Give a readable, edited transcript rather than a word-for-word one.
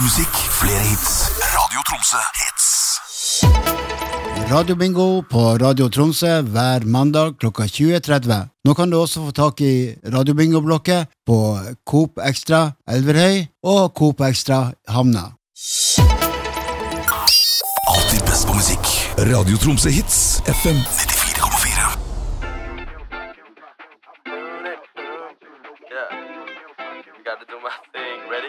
Musikk, flere hits. Radio Tromsø hits. Radio Bingo på Radio Tromsø hver mandag klokka 20.30. Nå kan du også få tak i Radio Bingo-blokket på Coop Extra Elverhøy og Coop Extra Hamna. Alltid best på musikk. Radio Tromsø hits, FM 92.